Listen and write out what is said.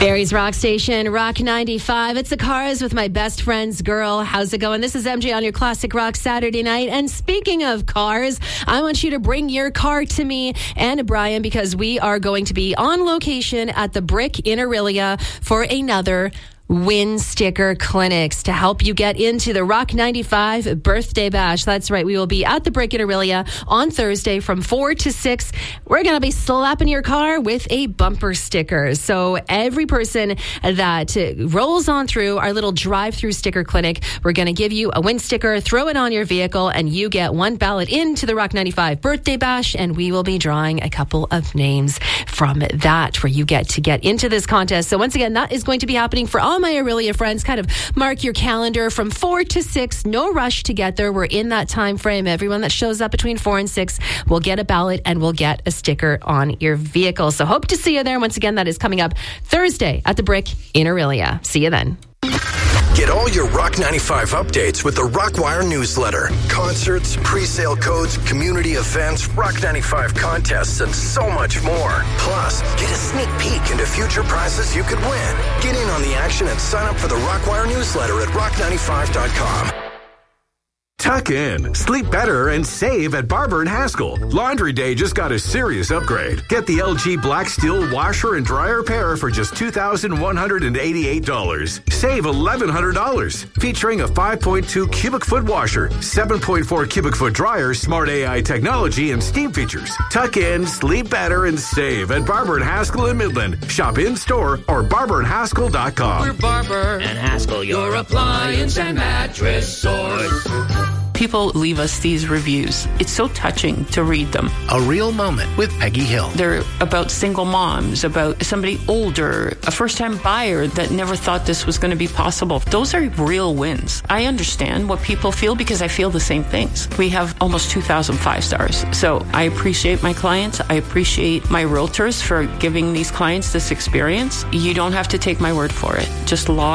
Barrie's Rock Station, Rock 95. It's the Cars with my best friend's girl. How's it going? This is MJ on your Classic Rock Saturday night. And speaking of cars, I want you to bring your car to me and Brian because we are going to be on location at the Brick in Orillia for another Win Sticker Clinics to help you get into the Rock 95 birthday bash. That's right. We will be at the Brick in Orillia on Thursday from 4 to 6. We're going to be slapping your car with a bumper sticker. So every person that rolls on through our little drive-through sticker clinic, we're going to give you a Win sticker, throw it on your vehicle, and you get one ballot into the Rock 95 birthday bash. And we will be drawing a couple of names from that where you get to get into this contest. So once again, that is going to be happening for all my Orillia friends. Kind of mark your calendar from 4 to 6. No rush to get there. We're in that time frame. Everyone that shows up between 4 and 6 will get a ballot and will get a sticker on your vehicle. So hope to see you there. Once again, that is coming up Thursday at the Brick in Orillia. See you then. Get all your Rock 95 updates with the Rockwire newsletter. Concerts, pre-sale codes, community events, Rock 95 contests, and so much more. Plus, get a sneak peek into future prizes you could win. Get in on the action and sign up for the Rockwire newsletter at rock95.com. Tuck in, sleep better, and save at Barber & Haskell. Laundry Day just got a serious upgrade. Get the LG Black Steel washer and dryer pair for just $2,188. Save $1,100. Featuring a 5.2 cubic foot washer, 7.4 cubic foot dryer, smart AI technology, and steam features. Tuck in, sleep better, and save at Barber & Haskell in Midland. Shop in-store or barberandhaskell.com. We're Barber & Haskell, your appliance and mattress source. People leave us these reviews. It's so touching to read them. A Real Moment with Peggy Hill. They're about single moms, about somebody older, a first-time buyer that never thought this was going to be possible. Those are real wins. I understand what people feel because I feel the same things. We have almost 2,000 5-stars. So I appreciate my clients. I appreciate my realtors for giving these clients this experience. You don't have to take my word for it. Just log